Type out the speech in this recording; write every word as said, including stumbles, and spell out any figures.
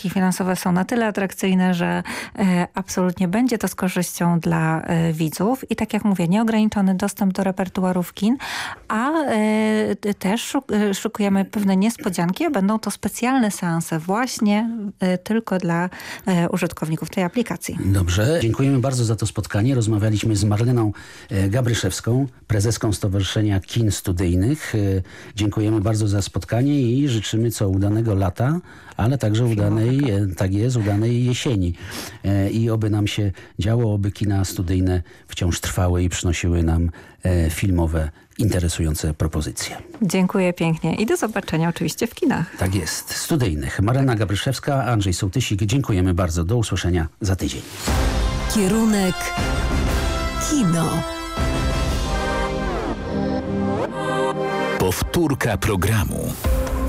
warunki finansowe są na tyle atrakcyjne, że absolutnie będzie to z korzyścią dla widzów. I tak jak mówię, nieograniczony dostęp do repertuarów kin, a też szykujemy pewne niespodzianki, a będą to specjalne seanse właśnie tylko dla użytkowników tej aplikacji. Dobrze, dziękujemy bardzo za to spotkanie. Rozmawialiśmy z Marleną Gabryszewską, prezeską Stowarzyszenia Kin Studyjnych. Dziękujemy bardzo za spotkanie i życzymy co udanego lata, ale także udanej, tak jest, udanej jesieni. I oby nam się działo, oby kina studyjne wciąż trwały i przynosiły nam filmowe, interesujące propozycje. Dziękuję pięknie i do zobaczenia oczywiście w kinach. Tak jest, studyjnych. Marlena Gabryszewska, Andrzej Sołtysik. Dziękujemy bardzo. Do usłyszenia za tydzień. Kierunek kino. Powtórka programu.